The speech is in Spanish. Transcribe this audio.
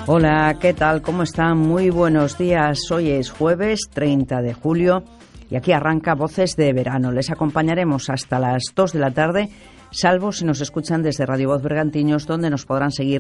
Hola, ¿qué tal? ¿Cómo están? Muy buenos días. Hoy es jueves 30 de julio y aquí arranca Voces de Verano. Les acompañaremos hasta las 2 de la tarde, salvo si nos escuchan desde Radio Voz Bergantiños, donde nos podrán seguir